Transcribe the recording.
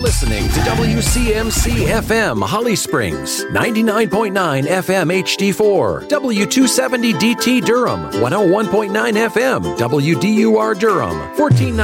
listening to WCMC FM Holly Springs, 99.9 FM HD4, W270 DT Durham, 101.9 FM WDUR Durham, 1490